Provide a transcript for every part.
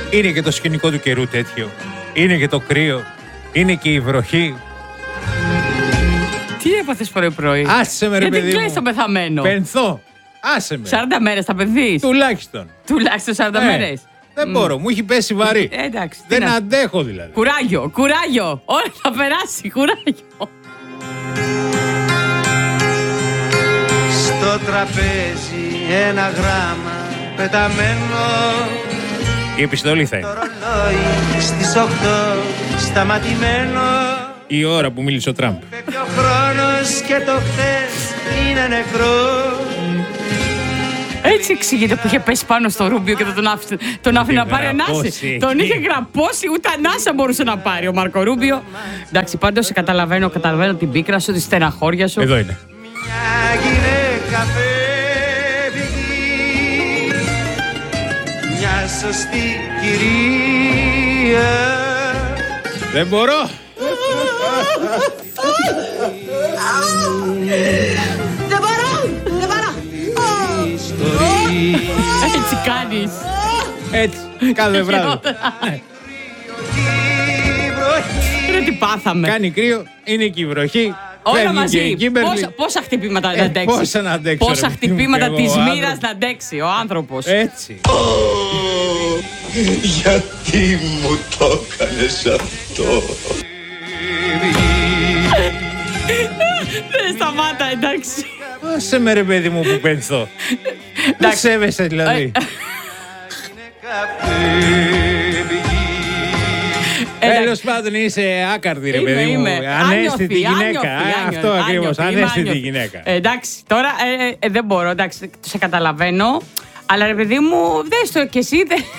Είναι και το σκηνικό του καιρού τέτοιο. Είναι και το κρύο. Είναι και η βροχή. Τι έπαθες πρωί-πρωί? Άσε με ρε παιδί μου. Γιατί κλαις το πεθαμένο? Πενθώ. Άσε με. 40 μέρες θα πενθείς? Τουλάχιστον. Τουλάχιστον 40 μέρες. Δεν μπορώ, μου έχει πέσει βαρύ. Εντάξει. Δεν αντέχω δηλαδή. Κουράγιο. Όλα θα περάσει, κουράγιο. Στο τραπέζι ένα γράμμα πεταμένο. Η επιστολή θα Το είναι. ρολόι στις 8 σταματημένο. Η ώρα που μίλησε ο Τραμπ. Φεύγει ο χρόνος και το χθες είναι νεκρό. Έτσι εξηγείται που είχε πέσει πάνω στο Ρούμπιο και τον άφηνε να πάρει ανάση. Τον είχε γραπώσει, ούτε ανάσα μπορούσε να πάρει ο Μάρκο Ρούμπιο. Εντάξει, πάντως σε καταλαβαίνω την πίκρα σου, τη στεναχώρια σου. Εδώ είναι. Μια γυναίκα φεύγει, μια σωστή κυρία. Δεν μπορώ. Δεν μπορώ. Έτσι κάνεις. Έτσι, κάθε βράδυ. Είναι τι πάθαμε. Κάνει κρύο, είναι και η βροχή. Όλα μαζί. Πόσα χτυπήματα να αντέξει. Πόσα να αντέξω. Πόσα χτυπήματα της μοίρας να αντέξει ο άνθρωπος. Έτσι. Γιατί μου το έκανες αυτό? Δεν σταμάτα, εντάξει. Άσε με ρε παιδί μου που πενθώ. Δεν σέβεσαι δηλαδή. Τέλος πάντων είσαι άκαρδη ρε παιδί μου. Ανέστητη γυναίκα. Αυτό ακριβώς, ανέστητη γυναίκα. Εντάξει, τώρα δεν μπορώ, εντάξει, σε καταλαβαίνω. Αλλά ρε παιδί μου, δες το κι εσύ.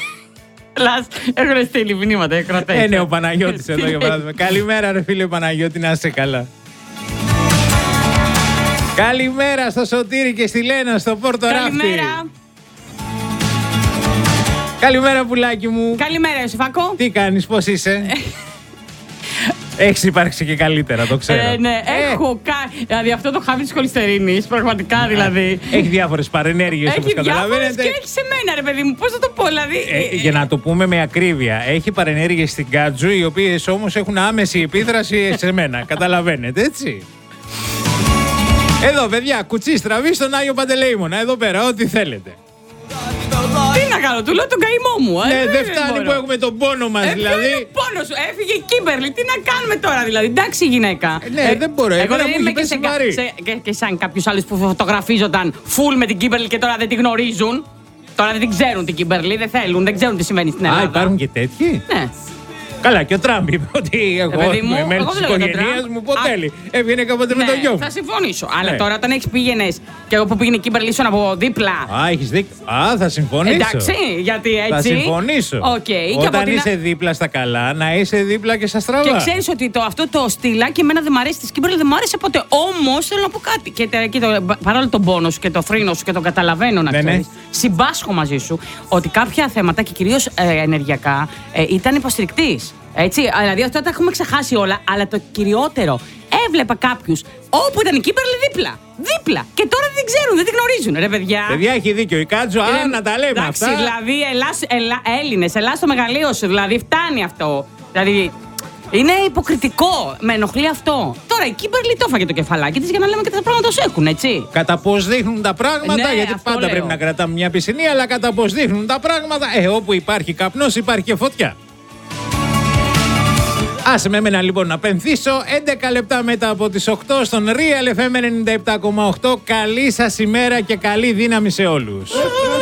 Έχουν στείλει μηνύματα οι κρατές. Ναι, ο Παναγιώτης εδώ για παράδειγμα. Καλημέρα ρε φίλε Παναγιώτη, να είσαι καλά. Καλημέρα στο Σωτήρη και στη Λένα στο Πόρτο Ράφτη. Καλημέρα. Καλημέρα πουλάκι μου. Καλημέρα Ιωσήφακο. Τι κάνεις, πώς είσαι? Έχεις υπάρξει και καλύτερα, το ξέρω. Ναι, έχω κάνει. Δηλαδή αυτό το χάβι της χολυστερίνης, πραγματικά δηλαδή. Έχει διάφορες παρενέργειες όπως καταλαβαίνετε. Έχει διάφορες και έχει σε μένα ρε παιδί μου, πώς θα το πω δηλαδή. Για να το πούμε με ακρίβεια, έχει παρενέργειες στην Κάτζου, οι οποίες όμως έχουν άμεση επίδραση σε μένα. Καταλαβαίνετε, έτσι. Εδώ, παιδιά, κουτσί στραβή στον Άγιο Παντελεήμονα. Εδώ πέρα, ό,τι θέλετε. Τι να κάνω, του λέω τον καημό μου. Ναι, δεν φτάνει που έχουμε τον πόνο μας, δηλαδή. Ποιο είναι ο πόνος σου, έφυγε η Κίμπερλι, τι να κάνουμε τώρα, δηλαδή. Εντάξει, γυναίκα. Ναι, δεν μπορώ, εγώ εμένα δεν μου είμαι έχει πέσει βαρύ. και σαν κάποιους άλλους που φωτογραφίζονταν full με την Κίμπερλι και τώρα δεν τη γνωρίζουν. Τώρα δεν την ξέρουν την Κίμπερλι, δεν θέλουν, δεν ξέρουν τι συμβαίνει στην Ελλάδα. Α, υπάρχουν και τέτοιοι. Ναι. Καλά, και ο Τραμπ είπε ότι εγώ είμαι μέλη της οικογένειας μου, ποτέλει. Έβγαινε κάποτε με τον γιο μου. Θα συμφωνήσω. Αλλά τώρα όταν έχεις πήγαινες και εγώ που πήγαινε η Κίμπερλι ήσουν από δίπλα. Α, έχεις δίκιο. Α, θα συμφωνήσω. Εντάξει, γιατί έτσι. Θα συμφωνήσω. Όταν είσαι δίπλα στα καλά, να είσαι δίπλα και στα στραβά. Και ξέρεις ότι αυτό το στυλάκι εμένα δεν μ' αρέσει της Κίμπερλι, δεν μ' άρεσε ποτέ. Όμως θέλω να πω κάτι. Και παρόλο τον πόνο σου και το θρήνο σου και το καταλαβαίνω να ξέρεις. Συμπάσχω μαζί σου ότι κάποια θέματα και κυρίως ενεργειακά ήταν υποστηρικτής. Έτσι, δηλαδή αυτά τα έχουμε ξεχάσει όλα, αλλά το κυριότερο, έβλεπα κάποιους όπου ήταν η Κίμπερλι δίπλα. Και τώρα δεν ξέρουν, δεν τη γνωρίζουν, ρε παιδιά. Παιδιά, έχει δίκιο η Κάτζο, να τα λέμε εντάξει, αυτά. Δηλαδή, Έλληνες, ελάς στο μεγαλείο σου, δηλαδή φτάνει αυτό. Δηλαδή, είναι υποκριτικό, με ενοχλεί αυτό. Τώρα η Κίμπερλι το έφαγε το κεφαλάκι της για να λέμε και τα πράγματα ως έχουν, έτσι. Κατά πώς δείχνουν τα πράγματα, Ναι, γιατί πάντα λέω. πρέπει να κρατάμε μια πισινή, αλλά κατά πώς δείχνουν τα πράγματα, όπου υπάρχει καπνός υπάρχει και φωτιά. Άσε με εμένα λοιπόν να πενθήσω. 11 λεπτά μετά από τις 8 στον Real FM 97,8. Καλή σας ημέρα και καλή δύναμη σε όλους.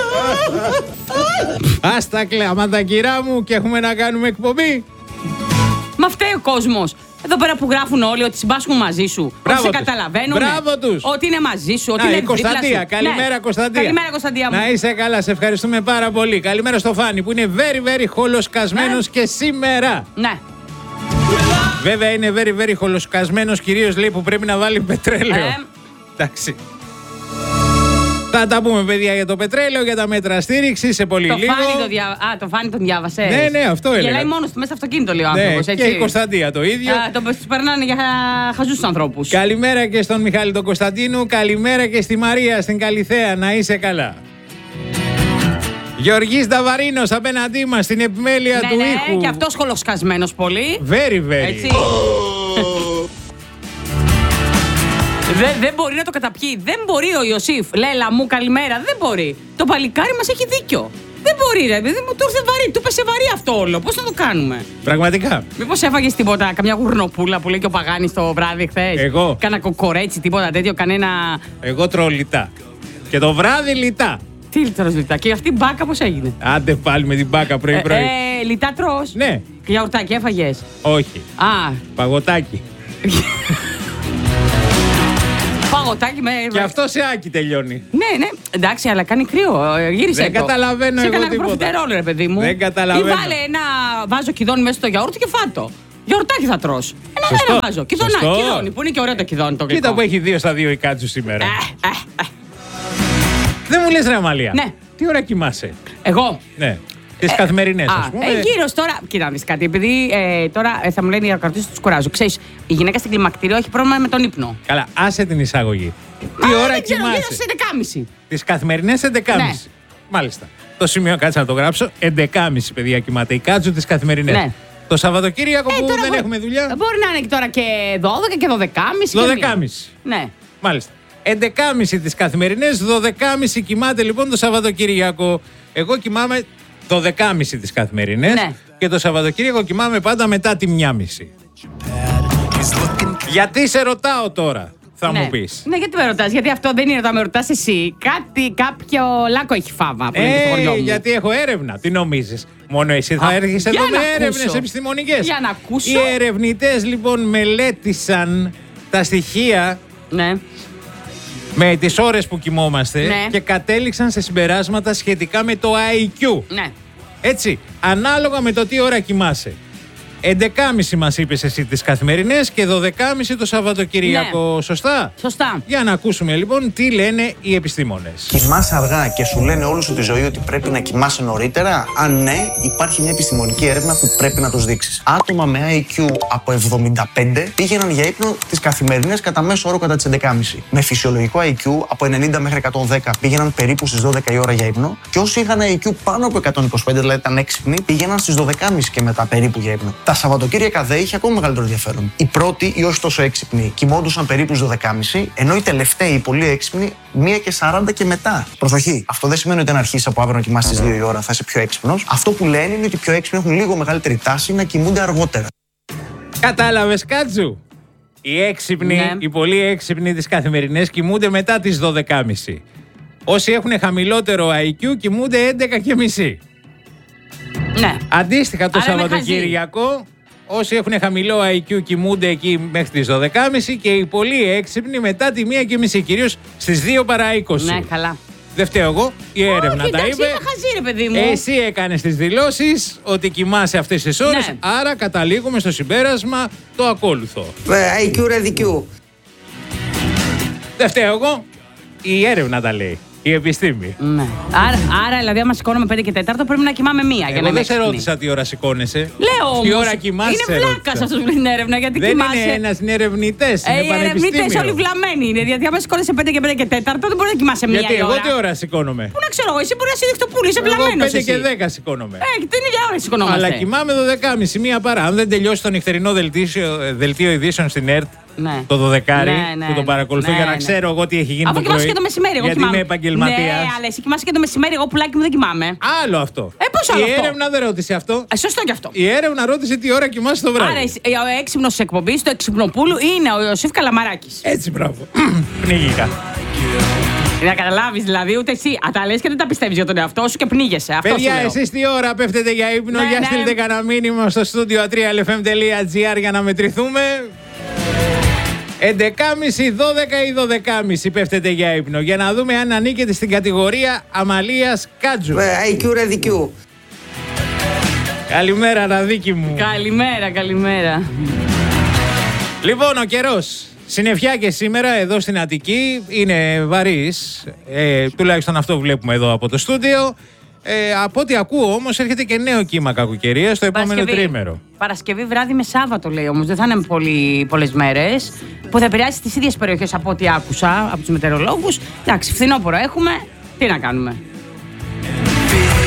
Ας τα κλάματα κυρά μου και έχουμε να κάνουμε εκπομπή. Μα φταίει ο κόσμος. Εδώ πέρα που γράφουν όλοι ότι συμπάσχουν μαζί σου. Ότι σε καταλαβαίνουν. Μπράβο τους. Ότι είναι μαζί σου. Ότι είναι η Κωνσταντία. Καλημέρα, ναι. Κωνσταντία. Καλημέρα, Κωνσταντία μου. Να είσαι καλά, σε ευχαριστούμε πάρα πολύ. Καλημέρα στο Φάνη που είναι very χολοσκασμένος και σήμερα. Ναι. Βέβαια είναι very χολοσκασμένος, κυρίως λέει που πρέπει να βάλει πετρέλαιο. Εντάξει. Θα τα πούμε, παιδιά, για το πετρέλαιο, για τα μέτρα στήριξη σε πολύ λίγο. Το Φάνη τον διάβασε. Ναι, αυτό έλεγα. Γελάει μόνος του μέσα στο αυτοκίνητο, λέει ο άνθρωπος. Και η Κωνσταντία το ίδιο. Τους περνάνε για χαζούς ανθρώπους. Καλημέρα και στον Μιχάλη τον Κωνσταντίνου. Καλημέρα και στη Μαρία στην Καλιθέα. Να είσαι καλά. Γεωργής Νταβαρίνος απέναντί μας στην επιμέλεια του ήχου. Ναι, και αυτός χολοσκασμένος πολύ. Very. Έτσι. Δεν μπορεί να το καταπιεί. Δεν μπορεί ο Ιωσήφ. Λέλα μου, καλημέρα. Δεν μπορεί. Το παλικάρι μας έχει δίκιο. Δεν μπορεί, ρε παιδί μου, του ήρθε βαρύ. Του πέσε βαρύ αυτό όλο. Πώς θα το κάνουμε? Πραγματικά. Μήπως έφαγες τίποτα, καμιά γουρνοπούλα που λέει και ο Παγάνης το βράδυ χθες? Εγώ. Κάνα κοκορέτσι, τίποτα τέτοιο, κανένα. Εγώ τρώω λιτά. Και το βράδυ λιτά. Τι λιτρός λιτά? Και αυτή η μπάκα πώς έγινε? Άντε πάλι με την μπάκα πρωί-πρωί. Λιτά τρως? Ναι. Γιαουρτάκι έφαγες? Όχι. Α. Παγωτάκι. Παγωτάκι με. Και αυτό σε άκι τελειώνει. Ναι, εντάξει, αλλά κάνει κρύο. Γύρισε. Δεν καταλαβαίνω εγώ τίποτα. Σε προφιτερόλ, ρε παιδί μου. Δεν καταλαβαίνω. Ή βάλε ένα βάζο κιδόνι μέσα στο γιαούρτι και φάτο. Γιαουρτάκι θα τρως. Ένα βάζο. Κιδόνι, που είναι και ωραίο το κιδόνι το γλυκό. Κοίτα που έχει 2 στα 2 η Κάτζου σήμερα. Δεν μου λες, ρε Αμαλία. Ναι. Τι ώρα κοιμάσαι? Εγώ. Ναι. Τις καθημερινές, ας πούμε. Γύρω τώρα. Κοίτα να δεις κάτι. Επειδή τώρα θα μου λένε οι ακροατές τους κουράζω. Ξέρεις, η γυναίκα στην κλιμακτήριο έχει πρόβλημα με τον ύπνο. Καλά, άσε την εισαγωγή. Τι ώρα κοιμάσαι? Γύρω στις 11.30. Τις καθημερινές 11.30. Ναι. Μάλιστα. Το σημείο κάτσε να το γράψω. 11.30 παιδιά κοιμάται η Κάτζου τις καθημερινές. Ναι. Το Σαββατοκύριακο που δεν έχουμε δουλειά. Μπορεί να είναι τώρα και 12 και 12.30. 12.30. Ναι. Μάλιστα. 11.30 τις καθημερινές, 12.30 κοιμάται λοιπόν το Σαββατοκύριακο. Εγώ κοιμάμαι 12.30 τις καθημερινές, ναι. Και το Σαββατοκύριακο κοιμάμαι πάντα μετά τη 1.30. Γιατί σε ρωτάω τώρα, θα μου πεις? Ναι, γιατί με ρωτάς? Γιατί αυτό δεν είναι το με ρωτάς εσύ. Κάποιο λάκκο έχει φάβα που είναι το χωριό μου. Γιατί έχω έρευνα. Τι νομίζεις? Μόνο εσύ θα έρχεσαι εδώ με έρευνες επιστημονικές? Για να ακούσω. Οι ερευνητές λοιπόν μελέτησαν τα στοιχεία, ναι, με τις ώρες που κοιμόμαστε, ναι, και κατέληξαν σε συμπεράσματα σχετικά με το IQ. Ναι. Έτσι, ανάλογα με το τι ώρα κοιμάσαι. 11.30 μας είπες εσύ τις καθημερινές και 12.30 το Σαββατοκυριακό. Ναι. Σωστά? Σωστά. Για να ακούσουμε λοιπόν τι λένε οι επιστήμονες. Κοιμάσαι αργά και σου λένε όλη σου τη ζωή ότι πρέπει να κοιμάσαι νωρίτερα? Αν ναι, υπάρχει μια επιστημονική έρευνα που πρέπει να τους δείξεις. Άτομα με IQ από 75 πήγαιναν για ύπνο τις καθημερινές κατά μέσο όρο κατά τις 11.30. Με φυσιολογικό IQ από 90 μέχρι 110 πήγαιναν περίπου στις 12 η ώρα για ύπνο. Και όσοι είχαν IQ πάνω από 125, δηλαδή ήταν έξυπνοι, πήγαιναν στις 12.30 και μετά περίπου για ύπνο. Τα Σαββατοκύριακα δε είχε ακόμα μεγαλύτερο ενδιαφέρον. Οι πρώτοι, ή όχι τόσο έξυπνοι, κοιμόντουσαν περίπου στις 12.30, ενώ οι τελευταίοι, οι πολύ έξυπνοι, 1:40 και μετά. Προσοχή, αυτό δεν σημαίνει ότι αν αρχίσει από αύριο να κοιμάσαι στις 2 η ώρα θα είσαι πιο έξυπνος. Αυτό που λένε είναι ότι οι πιο έξυπνοι έχουν λίγο μεγαλύτερη τάση να κοιμούνται αργότερα. Κατάλαβες, Κάτζου? Οι έξυπνοι, ναι, οι πολύ έξυπνοι τις καθημερινές κοιμούνται μετά τις 12.30. Όσοι έχουν χαμηλότερο IQ κοιμούνται 11.30. Ναι. Αντίστοιχα το Σαββατοκύριακο, όσοι έχουν χαμηλό IQ κοιμούνται εκεί μέχρι τις 12.30 και οι πολύ έξυπνοι μετά τη 1:30, κυρίως στις 2 παρά 20. Ναι, καλά. Δεν φταίω εγώ, η έρευνα τα είπε. Είμαι χαζή, ρε παιδί μου. Εσύ έκανες τις δηλώσεις ότι κοιμάσαι αυτές τις ώρες, ναι, άρα καταλήγουμε στο συμπέρασμα το ακόλουθο. IQ ρεδικιού. Δεν φταίω εγώ, η έρευνα τα λέει. Η επιστήμη. Ναι. Άρα, δηλαδή, άμα σηκώνομαι 5 και 4, πρέπει να κοιμάμαι 1. Εγώ δεν σε ρώτησα τι ώρα σηκώνεσαι. Λέω όμως. Τι ώρα κοιμάσαι. Είναι βλάκας αυτός που την έρευνα. Γιατί δεν κοιμάσαι. Είναι ένας, είναι ερευνητές. Οι ερευνητές όλοι βλαμμένοι είναι. Γιατί άμα σηκώνεσαι 5 και 5 και 4, δεν μπορεί να κοιμάσαι 1 ώρα. Γιατί εγώ τι ώρα σηκώνομαι? Πού να ξέρω, εσύ μπορεί να σηκώνεσαι το πουλί, είσαι βλαμμένος. 5 και 10 σηκώνομαι. Την ίδια ώρα σηκωνόμαστε. Αλλά κοιμάμαι 12.30, 1 παρά. Αν δεν τελειώσει το νυχτερινό δελτίο ειδήσεων στην ΕΡΤ. Ναι. Το 12, που το παρακολουθώ, για να ξέρω εγώ τι έχει γίνει. Αφού κοιμάσαι και το μεσημέρι, εγώ γιατί είμαι επαγγελματίας. Ναι, αλλά εσύ κοιμάσαι και το μεσημέρι, εγώ πουλάκι μου δεν κοιμάμαι. Άλλο αυτό. Πώς άλλο η αυτό? έρευνα δεν ρώτησε αυτό. Σωστό κι αυτό. Η έρευνα ρώτησε τι ώρα κοιμάσαι το βράδυ. Άρα ο έξυπνος της εκπομπής, το εξυπνοπούλου, είναι ο Ιωσήφ Καλαμαράκης. Έτσι, μπράβο. Πνίγηκα. Να καταλάβεις δηλαδή, ούτε εσύ. Τα λες και δεν τα πιστεύεις για τον εαυτό σου και πνίγεσαι. Παιδιά, εσείς τι ώρα πέφτετε για ύπνο? Για στείλτε κανένα μήνυμα στο στούντιο atrialfm.gr για να μετρηθούμε. 11.30, 12 ή 12.30 πέφτετε για ύπνο. Για να δούμε αν ανήκετε στην κατηγορία Αμαλίας Κάτζου. IQ ρεδικιού. Καλημέρα, Ραδίκη μου. Καλημέρα. Λοιπόν, ο καιρός. Συννεφιά και σήμερα εδώ στην Αττική είναι βαρύς. Τουλάχιστον αυτό βλέπουμε εδώ από το στούντιο. Από ό,τι ακούω όμως έρχεται και νέο κύμα κακοκαιρία στο επόμενο τρίμερο. Παρασκευή βράδυ με Σάββατο λέει όμως. Δεν θα είναι πολλές μέρες. Που θα επηρεάσει τις ίδιες περιοχές από ό,τι άκουσα από τους μετεωρολόγους. Εντάξει, φθινόπωρο έχουμε. Τι να κάνουμε.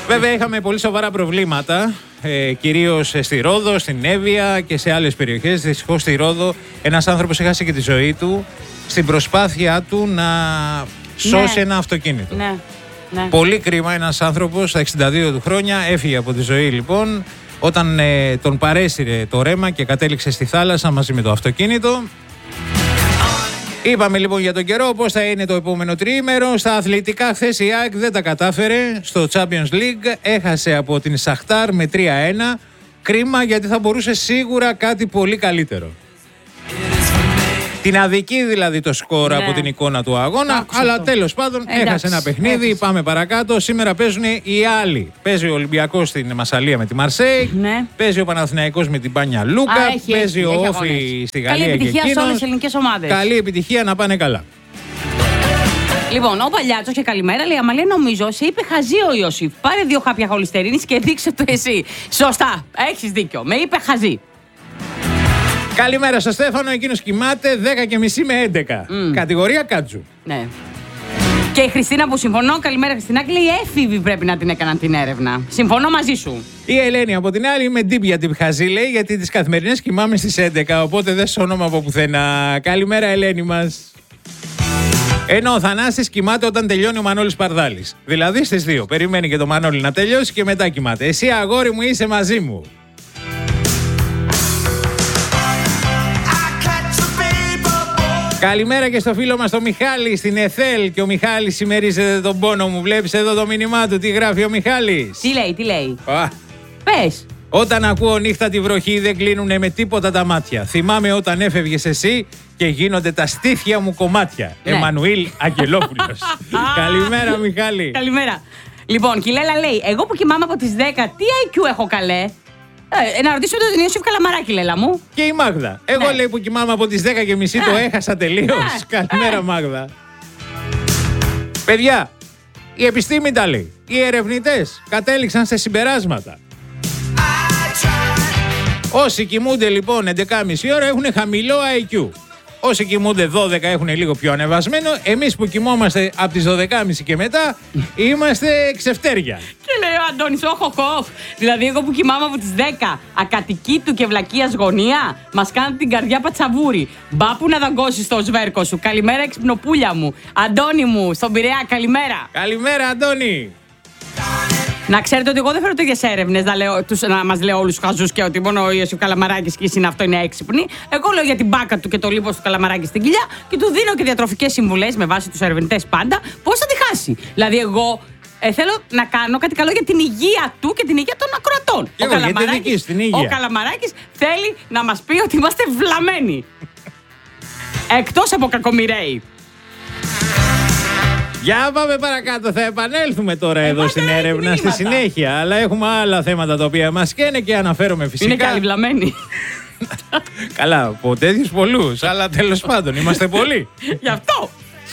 Βέβαια είχαμε πολύ σοβαρά προβλήματα, κυρίως στη Ρόδο, στην Εύβοια και σε άλλες περιοχές. Δυστυχώς στη Ρόδο ένας άνθρωπος έχασε και τη ζωή του στην προσπάθειά του να σώσει ένα αυτοκίνητο. Ναι. Πολύ κρίμα, ένας άνθρωπος στα 62 του χρόνια έφυγε από τη ζωή λοιπόν όταν τον παρέσυρε το ρέμα και κατέληξε στη θάλασσα μαζί με το αυτοκίνητο. Είπαμε λοιπόν για τον καιρό, πώς θα είναι το επόμενο τριήμερο. Στα αθλητικά, χθες η ΑΕΚ δεν τα κατάφερε στο Champions League. Έχασε από την Σαχτάρ με 3-1. Κρίμα, γιατί θα μπορούσε σίγουρα κάτι πολύ καλύτερο. Την αδική δηλαδή το σκορ από την εικόνα του αγώνα. Αλλά τέλος πάντων έχασε ένα παιχνίδι. Πάμε παρακάτω. Σήμερα παίζουν οι άλλοι. Παίζει ο Ολυμπιακός στην Μασσαλία με τη Μαρσέη. Παίζει ο Παναθηναϊκός με την Πάνια Λούκα. Παίζει ο Όφη στη Γαλλία. Καλή επιτυχία σε όλες τις ελληνικές ομάδες. Καλή επιτυχία, να πάνε καλά. Λοιπόν, ο Παλιάτσος και καλημέρα λέει: Αμαλία, νομίζω σε είπε χαζί ο Ιωσήφ. Πάρε 2 χάπια χολυστερίνης και δείξε το εσύ. Σωστά, έχεις δίκιο. Με είπε χαζί. Καλημέρα στο Στέφανο, εκείνος κοιμάται 10:30 με 11. Κατηγορία Κάτζου. Ναι. Και η Χριστίνα που συμφωνώ, καλημέρα Χριστινάκη, λέει: έφηβοι πρέπει να την έκαναν την έρευνα. Συμφωνώ μαζί σου. Η Ελένη από την άλλη με ντύπια την χαζή, λέει, γιατί τις καθημερινές κοιμάμαι στις 11, οπότε δεν σώνομαι από πουθενά. Καλημέρα Ελένη μας. Ενώ ο Θανάσης κοιμάται όταν τελειώνει ο Μανώλης Παρδάλης. Δηλαδή στις 2. Περιμένει και το Μανώλη να τελειώσει και μετά κοιμάται. Εσύ αγόρι μου είσαι μαζί μου. Καλημέρα και στο φίλο μας τον Μιχάλη στην ΕΘΕΛ. Και ο Μιχάλης συμμερίζεται τον πόνο μου. Βλέπεις εδώ το μήνυμά του, τι γράφει ο Μιχάλης. Τι λέει. Πες. Όταν ακούω νύχτα τη βροχή δεν κλείνουνε με τίποτα τα μάτια. Θυμάμαι όταν έφευγες εσύ και γίνονται τα στήθια μου κομμάτια. Ναι. Εμμανουήλ Αγγελόπουλος. Καλημέρα Μιχάλη. Καλημέρα. Λοιπόν, και η Λέλα λέει: εγώ που κοιμάμαι από τις 10, τι IQ έχω καλέ. Να ρωτήσω τον Ιωσήφ Καλαμαράκη, Λέλα μου. Και η Μάγδα. Εγώ λέει που κοιμάμαι από τις 10:30 το έχασα τελείως. Καλημέρα Μάγδα. Παιδιά, η επιστήμη τα λέει. Οι ερευνητές κατέληξαν σε συμπεράσματα. Όσοι κοιμούνται λοιπόν 11,5 ώρα έχουν χαμηλό IQ. Όσοι κοιμούνται 12 έχουν λίγο πιο ανεβασμένο. Εμείς που κοιμόμαστε από τις 12.30 και μετά είμαστε ξεφτέρια. Και λέει ο Αντώνης, όχοχοχ. Δηλαδή, εγώ που κοιμάμαι από τις 10, ακατοική του και βλακίας γωνία, μας κάνει την καρδιά πατσαβούρι. Μπα που να δαγκώσεις το σβέρκο σου. Καλημέρα, εξυπνοπούλια μου. Αντώνη μου, στον Πειραιά, καλημέρα. Καλημέρα, Αντώνη. Να ξέρετε ότι εγώ δεν φέρω τέτοιες έρευνες να μας λέω όλους τους χαζούς και ότι μόνο ο Ιωσήφ Καλαμαράκης και εσύ αυτό είναι έξυπνοι. Εγώ λέω για την μπάκα του και το λίπος του Καλαμαράκη στην κοιλιά και του δίνω και διατροφικές συμβουλές με βάση τους ερευνητές πάντα πώς θα τη χάσει. Δηλαδή, εγώ θέλω να κάνω κάτι καλό για την υγεία του και την υγεία των ακροατών. Ο Καλαμαράκης θέλει να μας πει ότι είμαστε βλαμμένοι. Εκτός από κακομοιραίοι. Για πάμε παρακάτω, θα επανέλθουμε τώρα εδώ στην έρευνα στη συνέχεια. Αλλά έχουμε άλλα θέματα τα οποία μας καίνε και αναφέρομαι φυσικά. Είναι καλυβλαμένοι. Καλά, από τέτοιους πολλούς, αλλά τέλος πάντων είμαστε πολλοί. Γι' αυτό.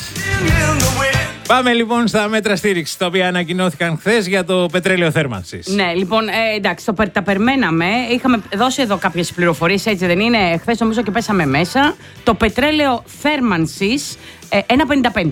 Πάμε λοιπόν στα μέτρα στήριξης τα οποία ανακοινώθηκαν χθες για το πετρέλαιο θέρμανσης. Ναι, λοιπόν, εντάξει, τα περιμέναμε. Είχαμε δώσει εδώ κάποιες πληροφορίες, έτσι δεν είναι. Χθες νομίζω και πέσαμε μέσα. Το πετρέλαιο θέρμανσης 1,55.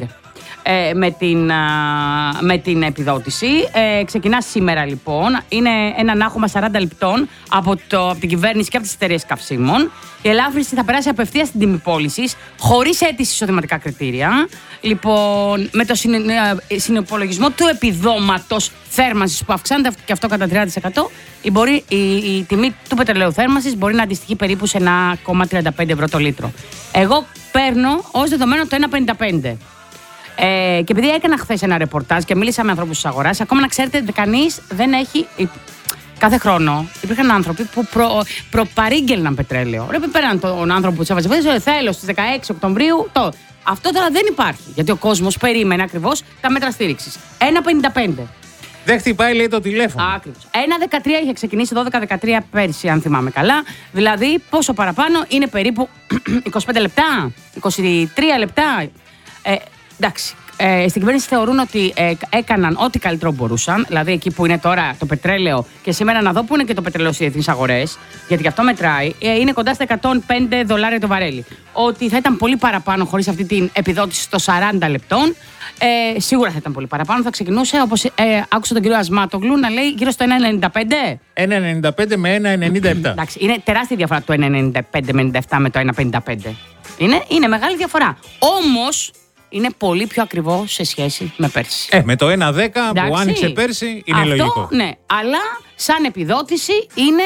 Με την επιδότηση. Ξεκινά σήμερα λοιπόν. Είναι ένα ανάχωμα 40 λεπτών από την κυβέρνηση και από τις εταιρείες καυσίμων. Η ελάφρυνση θα περάσει απευθείας στην τιμή πώλησης, χωρίς αίτηση εισοδηματικά κριτήρια. Λοιπόν, με το συνυπολογισμό του επιδόματος θέρμανσης που αυξάνεται και αυτό κατά 30%, η τιμή του πετρελαίου θέρμανσης μπορεί να αντιστοιχεί περίπου σε 1,35 ευρώ το λίτρο. Εγώ παίρνω ως δεδομένο το 1,55. Και επειδή έκανα χθες ένα ρεπορτάζ και μίλησα με ανθρώπους της αγοράς, ακόμα να ξέρετε, κανείς δεν έχει. Κάθε χρόνο υπήρχαν άνθρωποι που προπαρήγγελναν πετρέλαιο. Ρε, πέραν τον άνθρωπο που τους έβαζε, θέλω στις 16 Οκτωβρίου. Αυτό τώρα δεν υπάρχει. Γιατί ο κόσμος περίμενε ακριβώς τα μέτρα στήριξης. 1,55. Δεν χτυπάει, λέει, το τηλέφωνο. Ακριβώς. 1,13 είχε ξεκινήσει 12-13 πέρσι, αν θυμάμαι καλά. Δηλαδή, πόσο παραπάνω είναι περίπου 25 λεπτά, 23 λεπτά. Εντάξει, στην κυβέρνηση θεωρούν ότι έκαναν ό,τι καλύτερο μπορούσαν. Δηλαδή, εκεί που είναι τώρα το πετρέλαιο, και σήμερα να δω που είναι και το πετρέλαιο στις διεθνείς αγορές, γιατί γι' αυτό μετράει, είναι κοντά στα $105 το βαρέλι. Ότι θα ήταν πολύ παραπάνω χωρίς αυτή την επιδότηση των 40 λεπτών. Σίγουρα θα ήταν πολύ παραπάνω. Θα ξεκινούσε, όπως άκουσα τον κύριο Ασμάτογλου να λέει, γύρω στο 1,95. 1,95 με 1,97. Εντάξει, είναι τεράστια διαφορά το 1,95 με 97 με το 1,55. Είναι μεγάλη διαφορά. Όμως είναι πολύ πιο ακριβό σε σχέση με πέρσι. Με το 1,10 που άνοιξε πέρσι είναι αυτό, λογικό. Ναι, αλλά σαν επιδότηση είναι.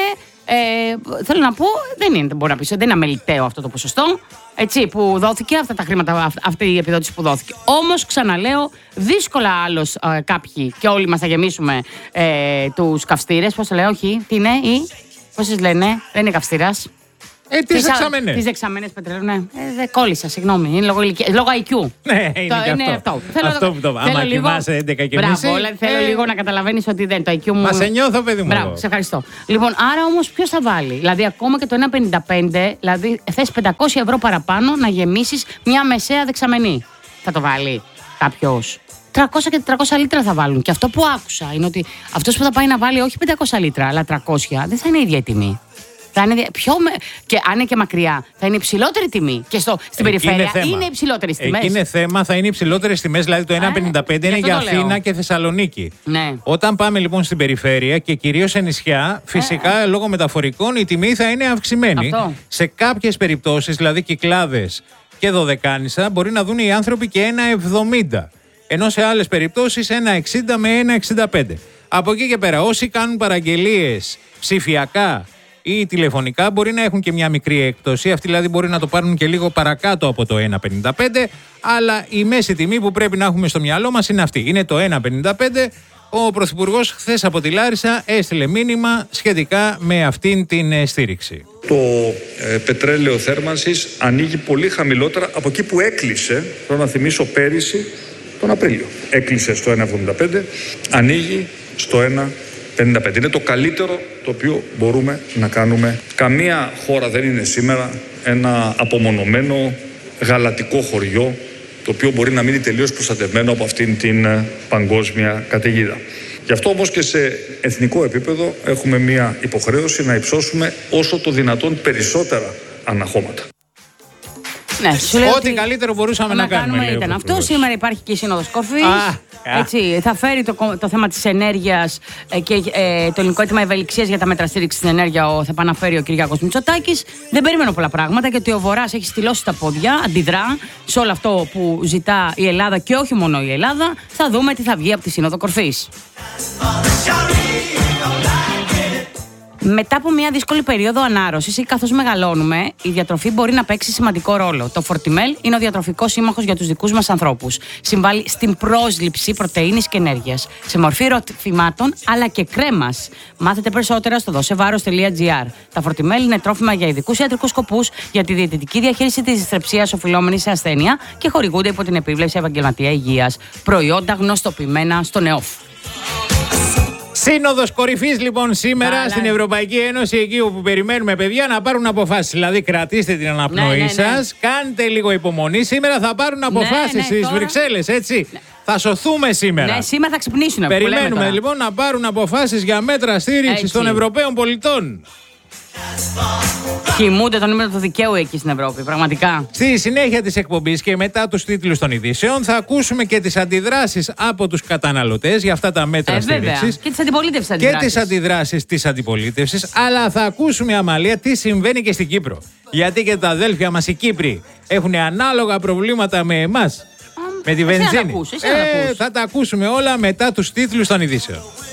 Θέλω να πω, δεν μπορεί να πει, δεν είναι αμεληταίο αυτό το ποσοστό. Έτσι, που δόθηκε, αυτά τα χρήματα, αυτή η επιδότηση που δόθηκε. Όμως, ξαναλέω, δύσκολα άλλος κάποιοι και όλοι μας θα γεμίσουμε τους καυστήρες. Πώς το λέω, όχι, τι είναι, ή πώς τις λένε, δεν είναι καυστήρας. Τις δεξαμενές. Τις δεξαμενές πετρέλαιου, ναι. Κόλλησα, συγγνώμη. Είναι λόγω IQ. Ναι, είναι αυτό. Αυτό που το πω. Άμα κοιμάσαι 11 και μισή. Μπράβο, θέλω λίγο να καταλαβαίνεις ότι δεν το IQ μου. Μα σε νιώθω, παιδί μου. Μπράβο, σε ευχαριστώ. Λοιπόν, άρα όμως ποιος θα βάλει. Δηλαδή, ακόμα και το 1,55, δηλαδή θες 500 ευρώ παραπάνω να γεμίσεις μια μεσαία δεξαμενή. Θα το βάλει κάποιος. 300 και 400 λίτρα θα βάλουν. Και αυτό που άκουσα είναι ότι αυτός που θα πάει να βάλει όχι 500 λίτρα, αλλά 300, δεν θα είναι η ίδια η τιμή. Θα είναι και αν είναι και μακριά, θα είναι υψηλότερη τιμή. Και στην περιφέρεια είναι υψηλότερες τιμές. Εκεί είναι θέμα, θα είναι υψηλότερες τιμές. Δηλαδή το 1,55 είναι για Αθήνα και Θεσσαλονίκη. Ναι. Όταν πάμε λοιπόν στην περιφέρεια και κυρίως σε νησιά, φυσικά λόγω μεταφορικών η τιμή θα είναι αυξημένη. Αυτό. Σε κάποιες περιπτώσεις, δηλαδή Κυκλάδες και Δωδεκάνησα, μπορεί να δουν οι άνθρωποι και 1,70. Ενώ σε άλλες περιπτώσεις 1,60 με 1,65. Από εκεί και πέρα, όσοι κάνουν παραγγελίες ψηφιακά ή τηλεφωνικά μπορεί να έχουν και μια μικρή έκπτωση. Αυτοί δηλαδή μπορεί να το πάρουν και λίγο παρακάτω από το 1,55. Αλλά η μέση τιμή που πρέπει να έχουμε στο μυαλό μας είναι αυτή. Είναι το 1,55. Ο Πρωθυπουργός χθες από τη Λάρισα έστειλε μήνυμα σχετικά με αυτήν την στήριξη. Το πετρέλαιο θέρμανσης ανοίγει πολύ χαμηλότερα από εκεί που έκλεισε, θέλω να θυμίσω πέρυσι, τον Απρίλιο. Έκλεισε στο 1,75, ανοίγει στο 1,55. Είναι το καλύτερο το οποίο μπορούμε να κάνουμε. Καμία χώρα δεν είναι σήμερα ένα απομονωμένο γαλατικό χωριό το οποίο μπορεί να μείνει τελείως προστατευμένο από αυτήν την παγκόσμια καταιγίδα. Γι' αυτό όμως και σε εθνικό επίπεδο έχουμε μία υποχρέωση να υψώσουμε όσο το δυνατόν περισσότερα αναχώματα. Ναι, ό,τι καλύτερο μπορούσαμε να κάνουμε ήταν αυτό. Σήμερα υπάρχει και η Σύνοδος Κορφής. Έτσι, θα φέρει το θέμα της ενέργειας και το ελληνικό αίτημα ευελιξίας για τα μέτρα στήριξης στην ενέργεια θα επαναφέρει ο Κυριάκος Μητσοτάκης. Δεν περιμένω πολλά πράγματα γιατί ο Βορράς έχει στυλώσει τα πόδια, αντιδρά σε όλο αυτό που ζητά η Ελλάδα και όχι μόνο η Ελλάδα. Θα δούμε τι θα βγει από τη Σύνοδο Κορφής. Μετά από μια δύσκολη περίοδο ανάρρωσης ή καθώς μεγαλώνουμε, η διατροφή μπορεί να παίξει σημαντικό ρόλο. Το Φορτιμέλ είναι ο διατροφικός σύμμαχος για τους δικούς μας ανθρώπους. Συμβάλλει στην πρόσληψη πρωτεΐνης και ενέργειας, σε μορφή ροφημάτων αλλά και κρέμας. Μάθετε περισσότερα στο dosevaros.gr. Τα Φορτιμέλ είναι τρόφιμα για ειδικούς ιατρικούς σκοπούς, για τη διαιτητική διαχείριση της δυσθρεψίας οφειλόμενης σε ασθένεια και χορηγούνται υπό την επίβλεψη επαγγελματία υγείας. Προϊόντα γνωστοποιημένα στο ΝΕΟΦ. Σύνοδος Κορυφής λοιπόν σήμερα στην Ευρωπαϊκή Ένωση, εκεί όπου περιμένουμε παιδιά να πάρουν αποφάσεις. Δηλαδή κρατήστε την αναπνοή σας, κάντε λίγο υπομονή. Σήμερα θα πάρουν αποφάσεις στις Βρυξέλλες, έτσι. Θα σωθούμε σήμερα. Ναι, σήμερα θα ξυπνήσουν. Περιμένουμε λοιπόν να πάρουν αποφάσεις για μέτρα στήριξης των Ευρωπαίων πολιτών. Κοιμούνται τον ύμνο του δικαίου εκεί στην Ευρώπη, πραγματικά. Στη συνέχεια της εκπομπής και μετά τους τίτλους των ειδήσεων θα ακούσουμε και τις αντιδράσεις από τους καταναλωτές για αυτά τα μέτρα στήριξης. Και τις αντιπολίτευσεις και τις αντιδράσεις της αντιπολίτευσης. Αλλά θα ακούσουμε, Αμαλία, τι συμβαίνει και στην Κύπρο. Γιατί και τα αδέλφια μας οι Κύπροι έχουν ανάλογα προβλήματα με εμάς. Με τη βενζίνη. Θα τα ακούσουμε όλα μετά τους τίτλους των ειδήσεων.